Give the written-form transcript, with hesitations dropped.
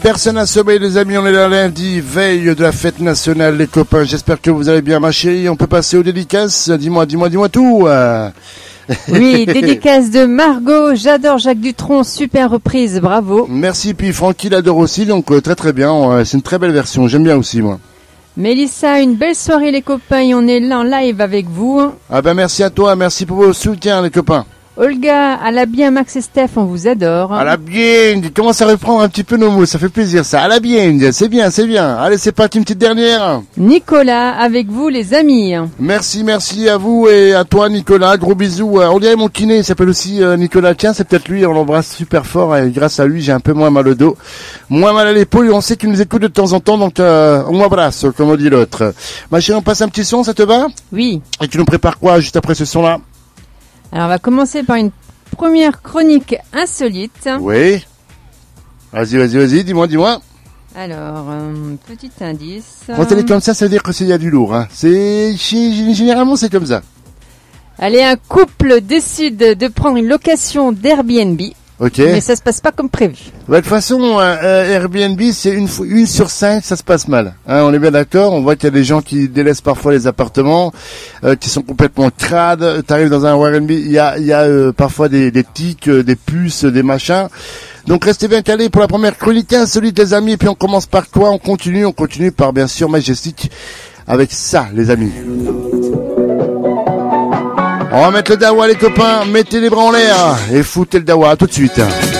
Personne n'a sommeil, les amis, on est là lundi, veille de la fête nationale, les copains. J'espère que vous allez bien, ma chérie. On peut passer aux dédicaces. Dis-moi tout. Oui, dédicace de Margot. J'adore Jacques Dutronc, super reprise, bravo. Merci, puis Francky l'adore aussi, donc très bien. C'est une très belle version, j'aime bien aussi, moi. Mélissa, une belle soirée, les copains, et on est là en live avec vous. Ah ben merci à toi, merci pour vos soutiens, les copains. Olga, à la bien, Max et Steph, on vous adore. À la bien, commence à reprendre un petit peu nos mots, ça fait plaisir ça. À la bien, c'est bien. Allez, c'est parti, une petite dernière. Nicolas, avec vous les amis. Merci à vous et à toi Nicolas, gros bisous. On dirait mon kiné, il s'appelle aussi Nicolas, tiens c'est peut-être lui, on l'embrasse super fort et grâce à lui j'ai un peu moins mal au dos, moins mal à l'épaule et on sait qu'il nous écoute de temps en temps donc on m'embrasse comme on dit l'autre. Ma chérie, on passe un petit son, ça te va? Oui. Et tu nous prépares quoi juste après ce son là? Alors on va commencer par une première chronique insolite. Oui. Vas-y, dis-moi. Alors, petit indice. Quand elle est comme ça veut dire que c'est y a du lourd. Hein. Généralement c'est comme ça. Allez, un couple décide de prendre une location d'Airbnb. Ok. Mais ça se passe pas comme prévu. De toute façon, Airbnb, c'est une sur 5, ça se passe mal. Hein, on est bien d'accord. On voit qu'il y a des gens qui délaissent parfois les appartements, qui sont complètement crades. T'arrives dans un Airbnb, il y a parfois des tics, des puces, des machins. Donc restez bien calés pour la première chronique insolite, les amis. Et puis on commence par quoi? On continue par bien sûr Majestic avec ça, les amis. On va mettre le dawa, les copains. Mettez les bras en l'air et foutez le dawa tout de suite.